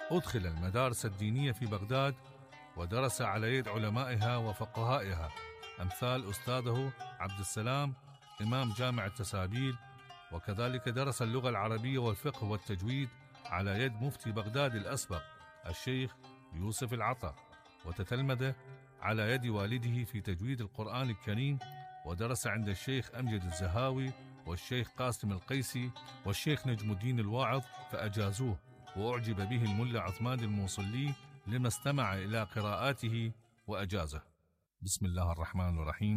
أدخل المدارس الدينية في بغداد ودرس على يد علمائها وفقهائها أمثال أستاذه عبد السلام إمام جامع التسابيل، وكذلك درس اللغة العربية والفقه والتجويد على يد مفتي بغداد الأسبق الشيخ يوسف العطا، وتتلمذ على يد والده في تجويد القرآن الكريم، ودرس عند الشيخ أمجد الزهاوي والشيخ قاسم القيسي والشيخ نجم الدين الواعظ فأجازوه، وأعجب به الملا عثمان الموصلي لما استمع إلى قراءاته وأجازه. بسم الله الرحمن الرحيم.